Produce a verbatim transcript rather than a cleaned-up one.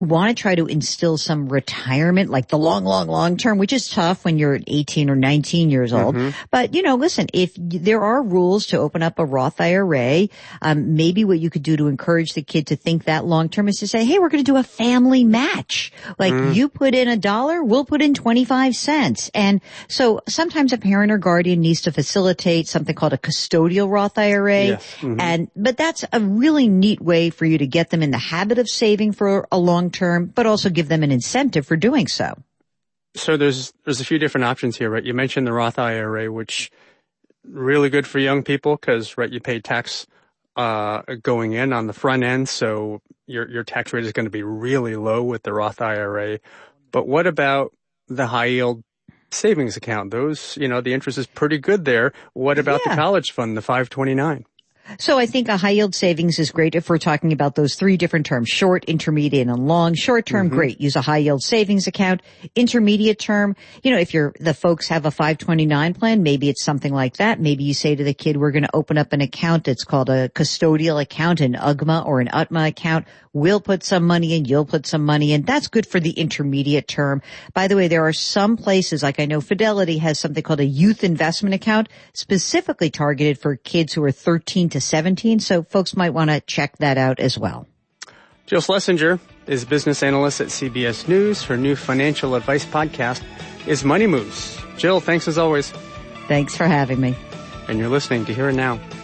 want to try to instill some retirement, like the long, long, long term, which is tough when you're eighteen or nineteen years old. Mm-hmm. But, you know, listen, if there are rules to open up a Roth I R A, um, maybe what you could do to encourage the kid to think that long term is to say, hey, we're going to do a family match. Like mm. you put in a dollar, we'll put in twenty-five cents. And so sometimes a parent or guardian needs to facilitate something called a custodial Roth I R A. Yes. Mm-hmm. And, but that's a really neat way for you to get them in the habit of saving for a long term, but also give them an incentive for doing so. So there's there's a few different options here, right? You mentioned the Roth I R A, which really good for young people because, right, you pay tax uh going in on the front end, so your your tax rate is going to be really low with the Roth I R A. But what about the high yield savings account? Those, you know, the interest is pretty good there. What about yeah. the college fund, the five twenty-nine? So I think a high yield savings is great if we're talking about those three different terms, short, intermediate, and long. Short term, mm-hmm. great. Use a high yield savings account. Intermediate term, you know, if you're, the folks have a five twenty-nine plan, maybe it's something like that. Maybe you say to the kid, we're going to open up an account. It's called a custodial account, an U G M A or an U T M A account. We'll put some money in, you'll put some money in. That's good for the intermediate term. By the way, there are some places, like I know Fidelity has something called a youth investment account, specifically targeted for kids who are thirteen to seventeen. So folks might want to check that out as well. Jill Schlesinger is business analyst at C B S News. Her new financial advice podcast is Money Moves. Jill, thanks as always. Thanks for having me. And you're listening to Here and Now.